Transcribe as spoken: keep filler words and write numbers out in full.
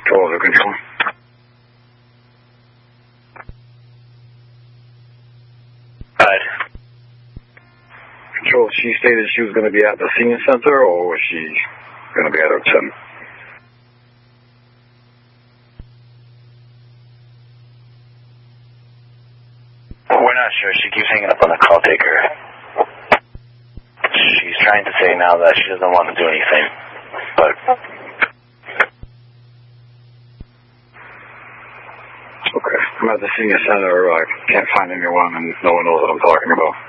Control to control. Right. Control, she stated she was going to be at the senior center, or was she going to be at her tent? We're not sure. She keeps hanging up on the call taker. She's trying to say now that she doesn't want to do anything, but... Okay. I'm at the senior center. I can't find anyone, and no one knows what I'm talking about.